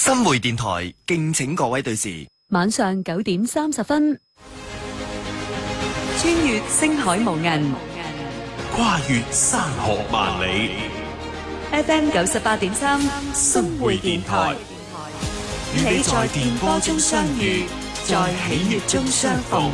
新會電台敬請各位對視。 晚上9點30分，穿越星海無垠， 跨越山河萬里。 FM 98.3 新會電台，與你在電波中相遇，在喜悅中相逢。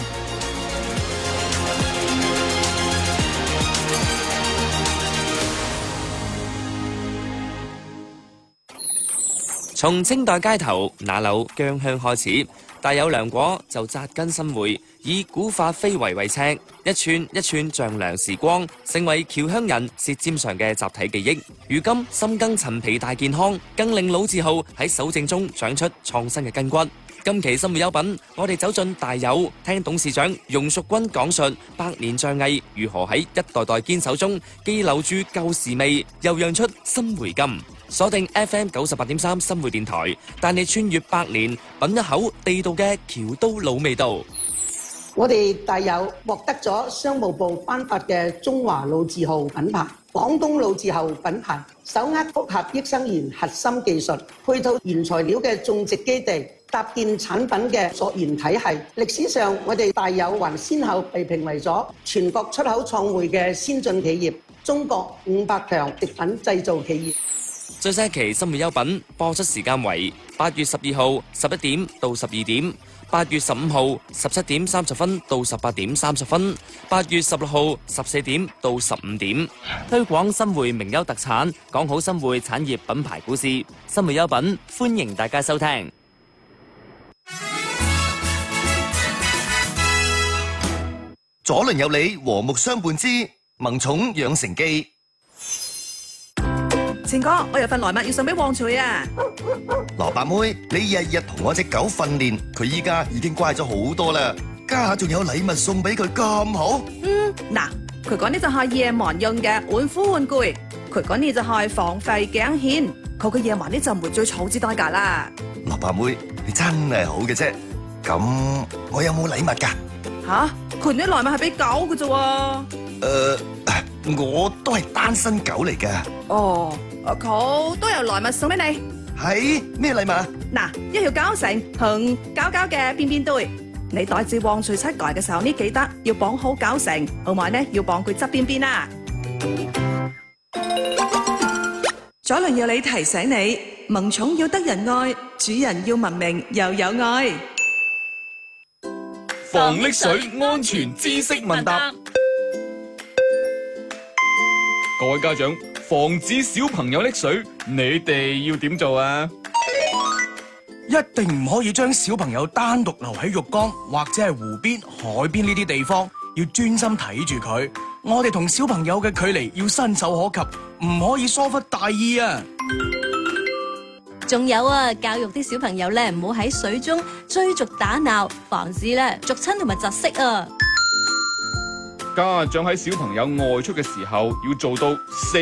從清代街頭那柳薑香開始，大有涼果就扎根新會，以古法非遺為尺，一寸一寸丈量時光，成為僑鄉人舌尖上嘅集體記憶。如今深耕陳皮大健康，更令老字號喺守正中長出創新嘅筋骨。今期新會優品，我哋走進大有，聽董事長容淑君講述百年匠藝如何喺一代代堅守中，既留住舊時味，又釀出新回甘。鎖定 FM 98.3新會電台，帶你穿越百年，品一口地道嘅僑都老味道。 我哋大有獲得咗商務部頒發嘅中華老字號品牌、廣東老字號品牌，手握複合益生元核心技術，配套原材料嘅種植基地，搭建產品嘅溯源體系。歷史上，我哋大有還先後被評為咗全國出口創匯嘅先進企業、中國500強食品製造企業。 最新一期新會優品播出時間為8月12號11點到12點，8月15號17點30分到18點30分，8月16號14點到15點。推廣新會名優特產，講好新會產業品牌故事。新會優品，歡迎大家收聽。 左鄰右里，和睦相伴之萌寵養成記。 前哥，我有份來物要送俾旺財啊！ 蘿蔔妹，你日日同我隻狗訓練，佢依家已經乖咗好多啦，家下仲有禮物送俾佢咁好。 嗱，佢講呢就係夜晚用嘅換膚玩具，佢講呢就係防吠頸線，佢嘅夜晚呢就唔會再儲支代價啦。 蘿蔔妹，你真係好嘅啫。咁我有冇禮物㗎？ 吓，佢啲來物係俾狗嘅啫喎。 我都係單身狗嚟㗎。 哦，佢都有來物送俾你。 係咩禮物啊？ 嗱，一條膠繩同膠膠嘅邊邊堆，你帶至旺財七街嘅時候呢，記得要綁好膠繩，同埋呢要綁佢側邊邊啦。左鄰右里提醒你，萌寵要得人愛，主人要文明又有愛。 防溺水安全知識問答。各位家長，防止小朋友溺水，你哋要點做啊？ 一定唔可以將小朋友單獨留喺浴缸或者係湖邊、海邊呢啲地方，要專心睇住佢。我哋同小朋友嘅距離要伸手可及，唔可以疏忽大意啊！ 仲有啊，教育啲小朋友咧，唔好喺水中追逐打鬧，防止咧逐親同埋窒息啊！ 家長喺小朋友外出嘅時候，要做到